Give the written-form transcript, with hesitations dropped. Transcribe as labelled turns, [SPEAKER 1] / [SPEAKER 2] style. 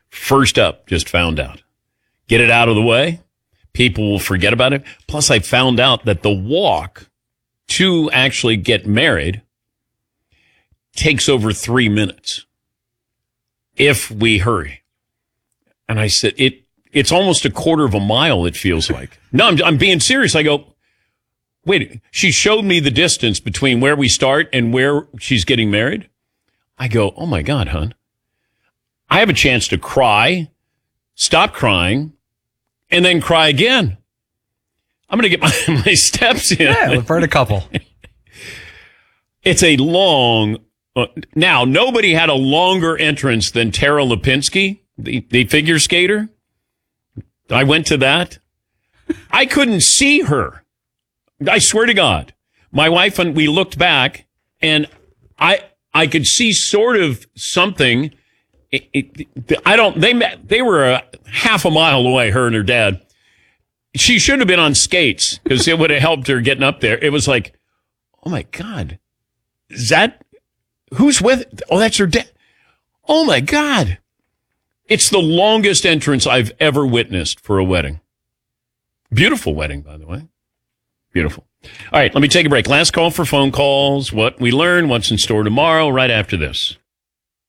[SPEAKER 1] First up, just found out. Get it out of the way. People will forget about it. Plus, I found out that the walk to actually get married takes over 3 minutes if we hurry. And I said, it's almost a quarter of a mile, it feels like. No, I'm being serious. I go, wait, she showed me the distance between where we start and where she's getting married. I go, oh my God, hon. I have a chance to cry, stop crying, and then cry again. I'm going to get my steps in.
[SPEAKER 2] Yeah, we've heard a couple.
[SPEAKER 1] It's a long... now, nobody had a longer entrance than Tara Lipinski, the figure skater. I went to that. I couldn't see her. I swear to God. My wife and we looked back, and I could see sort of something. They were a half a mile away, her and her dad. She should have been on skates because it would have helped her getting up there. It was like, oh my God, is that, who's with, oh, that's her dad. Oh my God. It's the longest entrance I've ever witnessed for a wedding. Beautiful wedding, by the way. Beautiful. All right, let me take a break. Last call for phone calls. What we learn, what's in store tomorrow, right after this.